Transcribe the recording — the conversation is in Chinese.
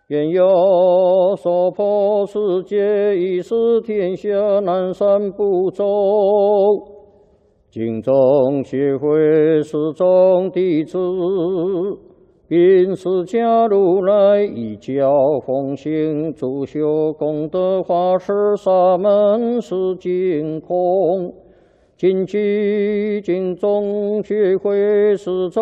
愿有所破世界，以示天下南赡部洲。敬宗协会始终弟子，并释迦如来一教奉行，主修功德法师沙门是净空。谨记敬宗协会始终